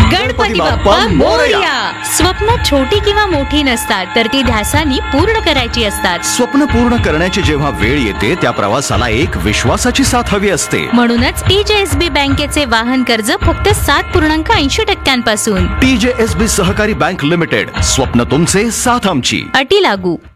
गणपती बाप्पा मोरया. स्वप्न छोटी किंवा मोठी नसतात, तर ती ध्यासानी पूर्ण करायची असतात. स्वप्न पूर्ण करण्याची जेव्हा वेळ येते त्या प्रवासाला एक विश्वासाची साथ हवी असते. म्हणूनच TJSB बँकेचे वाहन कर्ज फक्त 7.80% पासून. TJSB सहकारी बँक लिमिटेड, स्वप्न तुमचे, साथ आमची. अटी लागू.